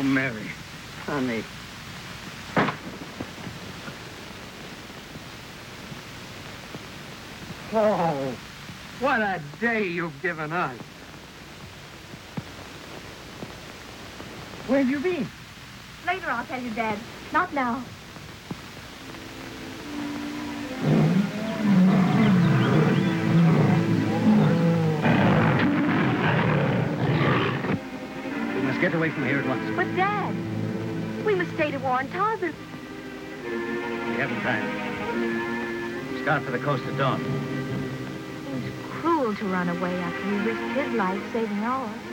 Oh, Mary, honey. Oh, what a day you've given us. Where have you been? Later, I'll tell you, Dad. Not now. We must get away from here at once. But, Dad, we must stay to warn Tarzan. We haven't time. Start for the coast at dawn. Seems cruel to run away after he risked his life saving ours.